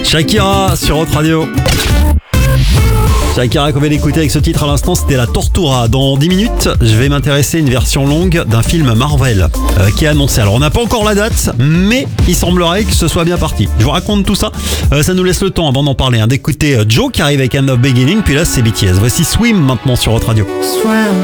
Shakira sur Hot Radio. Shakira qu'on vient d'écouter avec ce titre à l'instant, c'était la Tortura. Dans 10 minutes, je vais m'intéresser à une version longue d'un film Marvel qui est annoncé. Alors on n'a pas encore la date, mais il semblerait que ce soit bien parti. Je vous raconte tout ça, ça nous laisse le temps avant d'en parler, d'écouter Joe qui arrive avec End of Beginning, puis là c'est BTS. Voici Swim maintenant sur Hot Radio.